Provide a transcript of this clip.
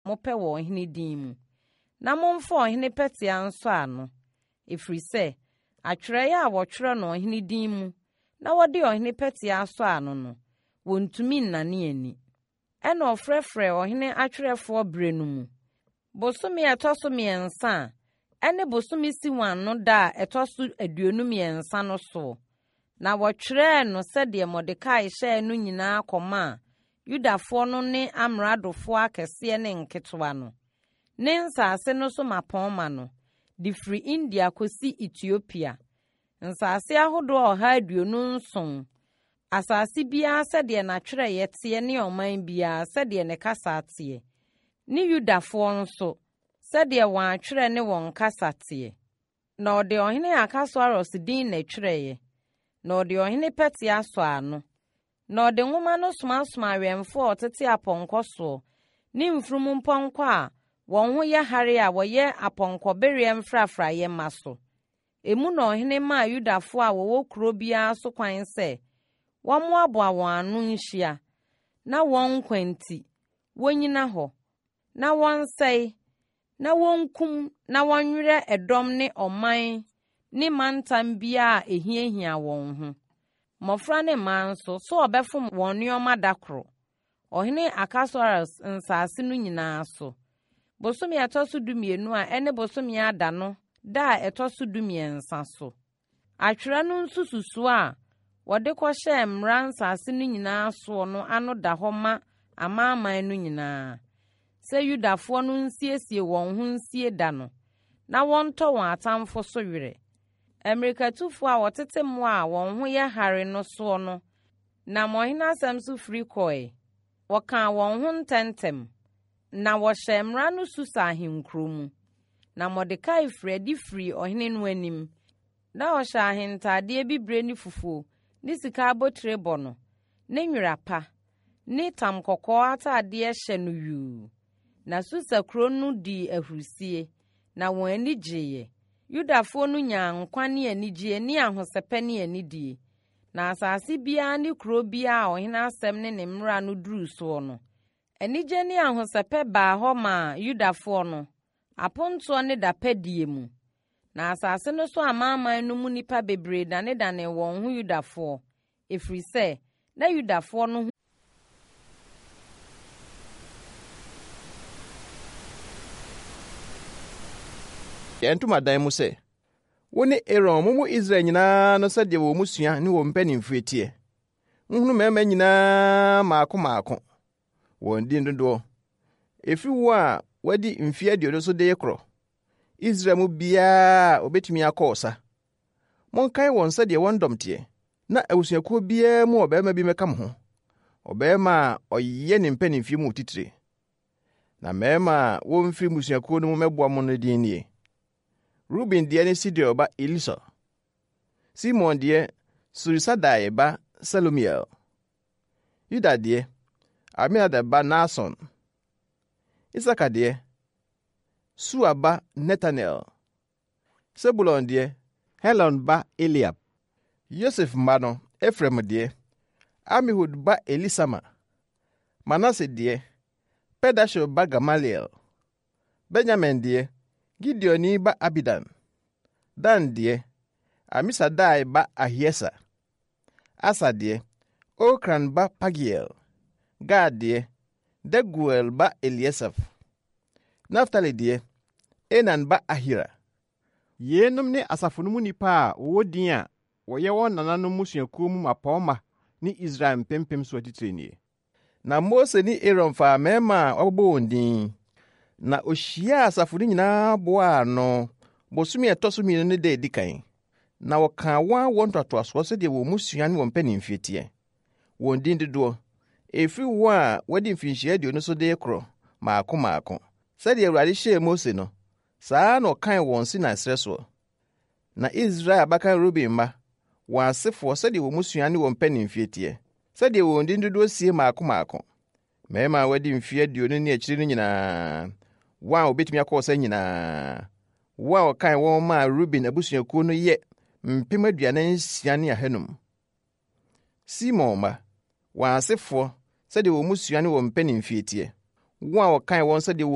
mopɛ wɔ ɔhene din mu, na momfa ɔhene Persia nso ano, ɛfiri sɛ atwerɛeɛ a wɔtwerɛ no ɔhene din mu na wɔde ɔhene Persia so ano no, wɔntumi nnane ani. Ɛna ɔfrɛfrɛ ɔhene atwerɛfoɔ bere no mu. Bosome ɛtɔ so mmiɛnsa a, ɛne bosome Siwan no da a ɛtɔ so 27 no so, na wɔtwerɛɛ no sɛdeɛ Mordekai hyɛɛ no nyinaa kɔma Yudafoɔ no ne amradofoɔ akɛseɛ ne nketewa no. Ne nsase no so mapɔnma no, de firi India kɔsi Ethiopia. Nsase ahodoɔ 127. Asase biara sɛdeɛ n'atwerɛeɛ teɛ ne ɔman biara sɛdeɛ ne kasa teɛ. Ne Yudafoɔ nso, sɛdeɛ wɔn atwerɛ ne wɔn kasa teɛ. Na ɔde ɔhene Akaswaros din na twerɛeɛ. Na ɔde ɔhene Persia so ano. Na ɔde nwoma no somasoma awɛmfo a ɔtete apɔnkɔ soɔ, ne mfurum mpɔnkɔ a wɔn ho yɛ hare a wɔyɛ apɔnkɔbereɛ mfrafraeɛ ma so. Emu na ɔhene maa Yudafoɔ a wɔwɔ kuro biara so kwan sɛ wɔmmoaboa wɔn ano nhyia, na wɔn nkwa nti wonyina hɔ, na wɔnsɛe, na wɔnkum, na wɔnwerɛ ɛdɔm ne ɔman ne mantam biara a ehiahia wɔn ho. Mmɔfra ne mmaa nso so ɔbɛfom wɔn nneɔma da koro, ɔhene Akaswaros nsase no nyinaa so. Bosome ɛtɔ so 12 a ɛne bosome ada no da a ɛtɔ so 12 so. Atwerɛ no nso susuo a wɔde kɔhyɛɛ mmara nsase no nyinaa soɔ no ano da hɔ ma amanaman no nyinaa, sɛ Yudafoɔ no nsiesie wɔn ho nsie da no, na wɔntɔ wɔn atamfo so werɛ. Mmirikatufoɔ a wɔtete mmoa a wɔn ho yɛ hare no soɔ no, nam ɔhene asɛm so firi kɔe. Wɔkaa wɔn ho ntɛmntɛm, na wɔhyɛ mmara no Susa ahenkuro mu. Na Mordekai firi adi firi ɔhene no anim, na ɔhyɛ ahentadeɛ bibire ne fufuo, ne sika abotire bɔ no, ne nwera pa, ne tam kɔkɔɔ atadeɛ hyɛ no yuu. Na Susa kuro no di ahurusie, na wɔn ani gyeeɛ. Yudafoɔ no nyaa nkwa ne anigye ne ahosɛpɛ ne anidie. Na asase biara ne kuro biara a ɔhene asɛm ne ne mmara no duru soɔ no, anigye ne ahosɛpɛ baa hɔ ma Yudafoɔ no, apontoɔ ne dapɛdie mu. Na asase no so amanaman no mu nipa bebree dane wɔn ho Yudafoɔ, ɛfiri sɛ na Yudafoɔ no yɛntomadan mu sɛ, wo ne Aaron mo Israel nyinaa no sɛdeɛ wɔ mu sua ne wɔ mpanimfo tie. Nhunu mmarima nyinaa maako maako, wɔn din dodoɔ. Ɛfiri wo a wadi mfe 20 so de korɔ, Israel mu biara obetumi akɔ ɔsa. Monkae wɔn sɛdeɛ wɔn dɔm teɛ, na abusuakuo biara mu ɔbarima bi mɛka mo ho, ɔbarima a ɔyɛ ne mpanimfie mu titire. Na mmarima a wɔmfiri mmusuakuo no mu mɛboa mo no din nie: Ruben deɛ ne Sideor ba Elisa, Simon deɛ Surisadai ba Selumiel, Yuda deɛ Aminadab ba Nason, Isaka deɛ Sua ba Netanel, Sebulon deɛ Helon ba Eliab, Yosef mma no Efrem deɛ Amihud ba Elisama, Manase deɛ Pedashur ba Gamaliel, Benyamin deɛ Gideoni ba Abidan, Dan deɛ Amisadai ba Ahiesa, Asa deɛ Okran ba Pagiel, Gad deɛ Deguel ba Eliasaf, Naftali deɛ Enan ba Ahira. Yenum ne asafo no mu nipa a wɔwɔ din a wɔyɛ wɔn nananom mmusuakuo mu mapɔnma ne Israel mpempem so atitire nie. Na Mose ne Aaron faa mmarima a wɔbɔ wɔn din, na ohyiaa asafo no nyinaa boaa ano bosome ɛtɔ so mmienu no da edi kan. Na wɔkaa wɔn ntoatoasoɔ sɛdeɛ wɔn mmusua ne wɔn mpanimfie teɛ. Wɔn din dodoɔ, ɛfiri wɔn a wɔadi mfirinhyia 20 so de korɔ maako maako. Sɛdeɛ Awurade hyɛɛ Mose no, saa na ɔkan wɔn Sinai srɛ soɔ. Na Israel abakan Ruben mma, wɔn asefoɔ sɛdeɛ wɔn mmusua ne wɔn mpanimfie teɛ, sɛdeɛ wɔn din dodoɔ sie maako maako. Mmarima a wɔadi mfe 20 ne akyiri no nyinaa, wɔn a wɔbɛtumi akɔ ɔsa nyinaa, wɔn a wɔkan wɔn maa Ruben abusuakuo no yɛ 46,500. Simon mma, wɔn asefoɔ sɛdeɛ wɔn mmusua ne wɔn mpanimfie teɛ, wɔn a wɔkan wɔn sɛdeɛ